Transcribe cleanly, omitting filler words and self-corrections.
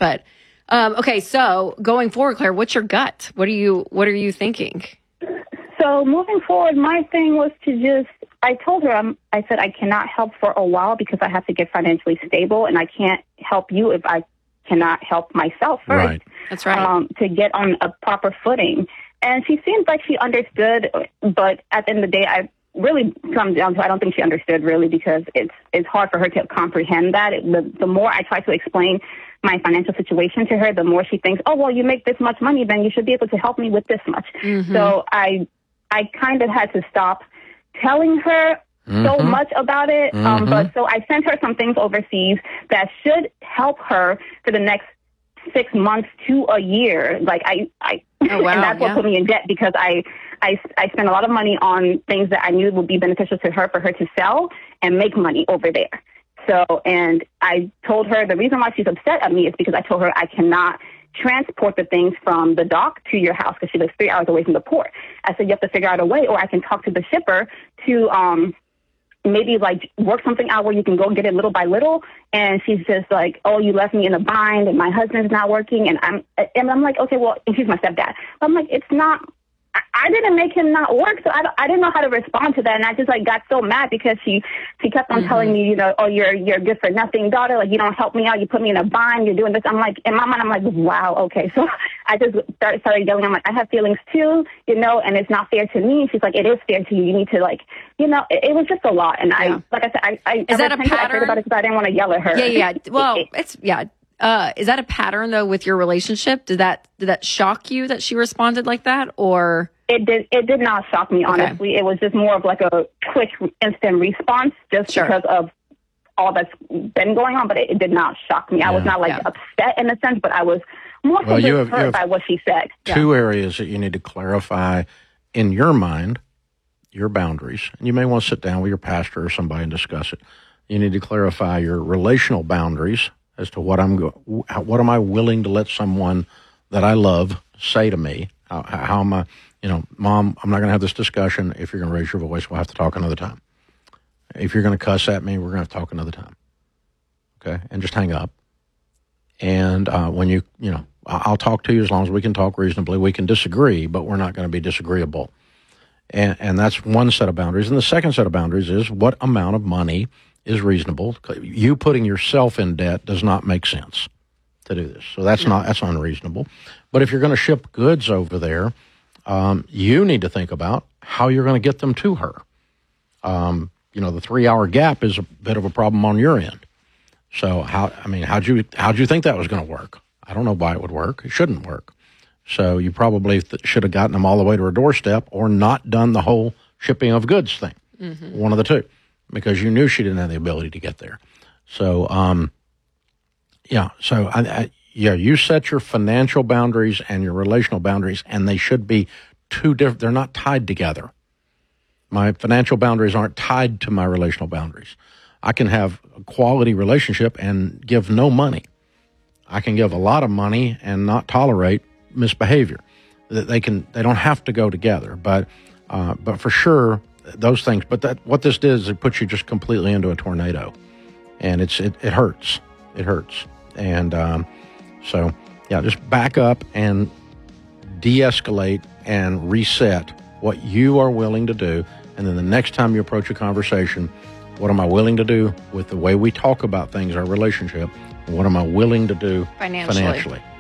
But okay, so going forward, Claire, what's your gut? What are you thinking? So moving forward, my thing was to I told her, I said I cannot help for a while because I have to get financially stable, and I can't help you if I cannot help myself first. Right. That's right. To get on a proper footing. And she seemed like she understood, but at the end of the day, I really come down to I don't think she understood really, because it's hard for her to comprehend that. The more I try to explain my financial situation to her, the more she thinks, oh, well, you make this much money, then you should be able to help me with this much. Mm-hmm. So I kind of had to stop telling her so much about it. But so I sent her some things overseas that should help her for the next 6 months to a year. Like and that's what put me in debt, because I spent a lot of money on things that I knew would be beneficial to her for her to sell and make money over there. So, and I told her the reason why she's upset at me is because I told her I cannot transport the things from the dock to your house because she lives 3 hours away from the port. I said, you have to figure out a way, or I can talk to the shipper to maybe like work something out where you can go get it little by little. And she's just like, oh, you left me in a bind and my husband's not working. And I'm like, okay, well, and she's my stepdad. But I'm like, it's not, I didn't make him not work. So I didn't know how to respond to that. And I just like got so mad because she kept on telling me, you know, oh, you're good for nothing, daughter. Like, you don't help me out. You put me in a bind. You're doing this. I'm like, in my mind, I'm like, wow. Okay. So I just started yelling. I'm like, I have feelings too, you know, and it's not fair to me. She's like, it is fair to you. You need to, like, you know, it was just a lot. And I, like I said, I is that a pattern? I cared about it because I didn't want to yell at her. Yeah. Well, is that a pattern though with your relationship? Did that shock you that she responded like that, or? It did not shock me, honestly. Okay. It was just more of like a quick, instant response just because of all that's been going on, but it did not shock me. Yeah. I was not like upset in a sense, but I was more so hurt by what she said. Two areas that you need to clarify in your mind, your boundaries. And you may want to sit down with your pastor or somebody and discuss it. You need to clarify your relational boundaries as to what am I willing to let someone that I love say to me? How am I, you know, Mom, I'm not going to have this discussion. If you're going to raise your voice, we'll have to talk another time. If you're going to cuss at me, we're going to have to talk another time. Okay? And just hang up. And when you know, I'll talk to you as long as we can talk reasonably. We can disagree, but we're not going to be disagreeable. And that's one set of boundaries. And the second set of boundaries is what amount of money is reasonable. You putting yourself in debt does not make sense to do this. So that's unreasonable. But if you're going to ship goods over there, you need to think about how you're going to get them to her. You know, the 3-hour gap is a bit of a problem on your end. So how'd you think that was going to work? I don't know why it would work. It shouldn't work. So you probably should have gotten them all the way to her doorstep or not done the whole shipping of goods thing. Mm-hmm. One of the two, because you knew she didn't have the ability to get there. So, you set your financial boundaries and your relational boundaries, and they should be two different. They're not tied together. My financial boundaries aren't tied to my relational boundaries. I can have a quality relationship and give no money. I can give a lot of money and not tolerate misbehavior. They don't have to go together, but for sure those things. But what this did is it puts you just completely into a tornado, and it hurts. It hurts, and so just back up and de-escalate and reset what you are willing to do, and then the next time you approach a conversation, what am I willing to do with the way we talk about things, our relationship, and what am I willing to do financially?